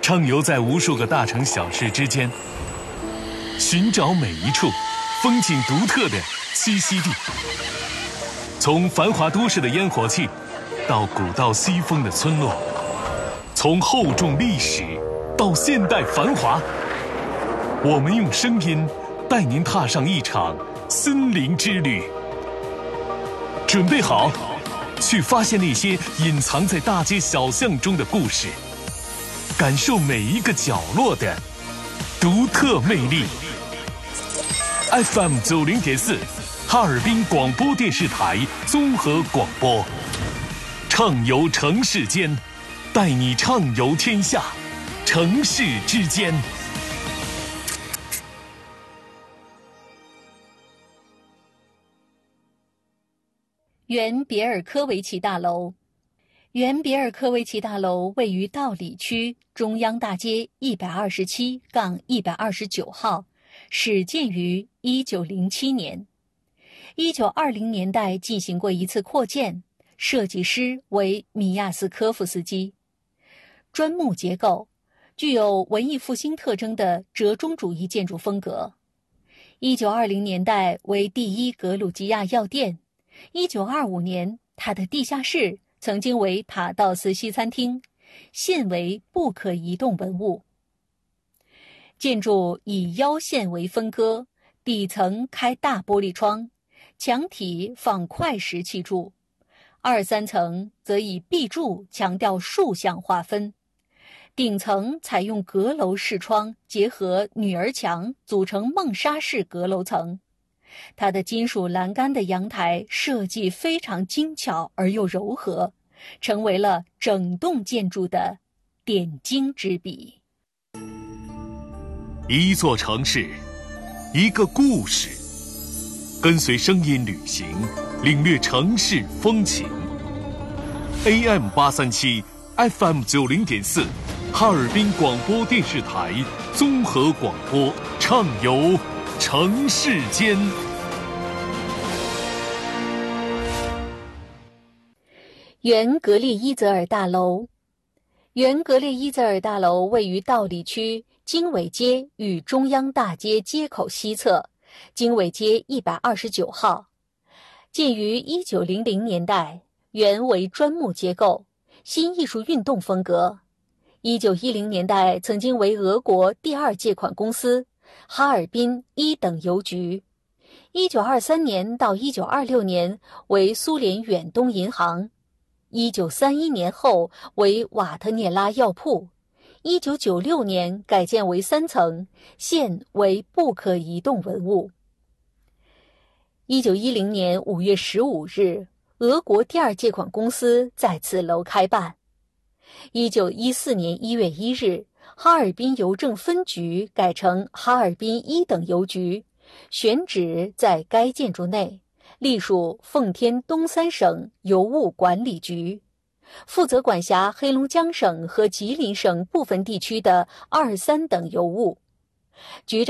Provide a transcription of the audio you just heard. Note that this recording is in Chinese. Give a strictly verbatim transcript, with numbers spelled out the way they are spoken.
畅游在无数个大城小市之间，寻找每一处风景独特的栖息地。从繁华都市的烟火气，到古道西风的村落，从厚重历史到现代繁华，我们用声音带您踏上一场森林之旅。准备好，去发现那些隐藏在大街小巷中的故事，感受每一个角落的独特魅力。F M 九零点四，哈尔滨广播电视台综合广播，畅游城市间，带你畅游天下，城市之间。 原别尔科维奇大楼，原别尔科维奇大楼位于道里区中央大街一百二十七杠一百二十九号，始建于一九零七年。一九二零年代进行过一次扩建，设计师为米亚斯科夫斯基。砖木结构，具有文艺复兴特征的折中主义建筑风格。一九二零年代为第一格鲁吉亚药店。一九二五年，它的地下室曾经为塔道斯西餐厅，现为不可移动文物。建筑以腰线为分割，底层开大玻璃窗，墙体仿块石砌筑，二三层则以壁柱强调竖向划分，顶层采用阁楼式窗结合女儿墙组成梦莎式阁楼层。它的金属栏杆的阳台设计非常精巧而又柔和，成为了整栋建筑的点睛之笔。 一座城市，一个故事，跟随声音旅行，领略城市风情。A M 八三七 F M 九零点四，哈尔滨广播电视台综合广播，畅游城市间。 原格列伊泽尔大楼，原格列伊泽尔大楼位于道里区经纬街与中央大街街口西侧，经纬街一百二十九号，建于一九零零年代，原为砖木结构，新艺术运动风格。一九一零年代曾经为俄国第二借款公司哈尔滨一等邮局。一九二三年到一九二六年为苏联远东银行。一九三一年后为瓦特涅拉药铺。一九九六年改建为三层，现为不可移动文物。一九一零年五月十五日，俄国第二借款公司在此楼开办。一九一四年一月一日，哈尔滨邮政分局改成哈尔滨一等邮局，选址在该建筑内，隶属奉天东三省邮务管理局，负责管辖黑龙江省和吉林省部分地区的二三等邮务。局长